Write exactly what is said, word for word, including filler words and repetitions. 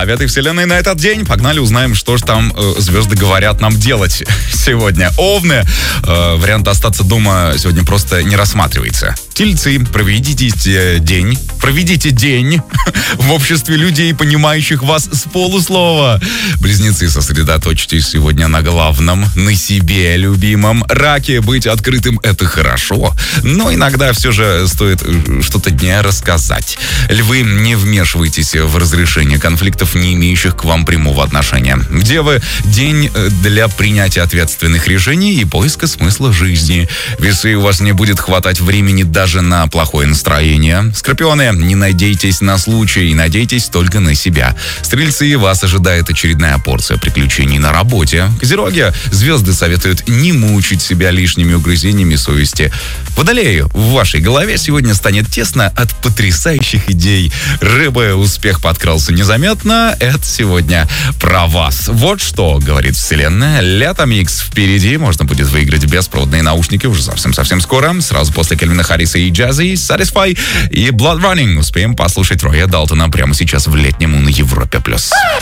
ставят и вселенной на этот день. Погнали, узнаем, что же там э, звезды говорят нам делать сегодня. Овны. Э, вариант остаться дома сегодня просто не рассматривается. Тельцы. Проведите день. Проведите день в обществе людей, понимающих вас с полуслова. Близнецы. Сосредоточьтесь сегодня на главном, на себе любимом. Раки. Быть открытым — это хорошо, но иногда все же стоит что-то дне рассказать. Львы. Не вмешивайтесь в разрешение конфликтов, не имеющих к вам прямого отношения. Девы. День для принятия ответственных решений и поиска смысла жизни. Весы. У вас не будет хватать времени даже на плохое настроение. Скорпионы. Не надейтесь на случай, надейтесь только на себя. Стрельцы. Вас ожидает очередная порция приключений на работе. Козероги. Звезды советуют не мучить себя лишними угрызениями совести. Водолеи. В вашей голове сегодня станет тесно от потрясающих идей. Рыбы. Успех подкрался незаметно. Это сегодня про вас. Вот что говорит вселенная. Лето Микс впереди. Можно будет выиграть беспроводные наушники уже совсем-совсем скоро. Сразу после Кельвина Харриса и Jazzy, Satisfy и Blood Running. Успеем послушать Роя Далтона прямо сейчас в летнем на Европе+.